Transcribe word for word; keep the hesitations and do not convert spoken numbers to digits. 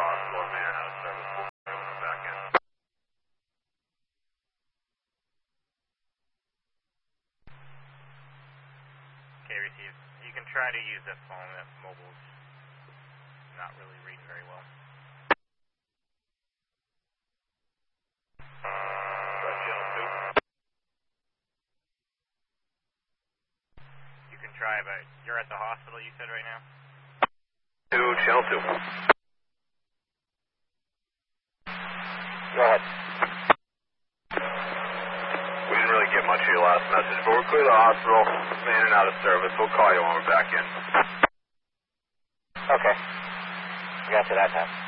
hospital, man out of service. We'll call you back in. Okay, receive. You can try to use that phone. That mobile's not really reading very well. You can try, but you're at the hospital, you said, right now? Two, channel two. Go ahead. We didn't really get much of your last message, but we're clear to the hospital, in and out of service. We'll call you when we're back in. Okay. Got you that time.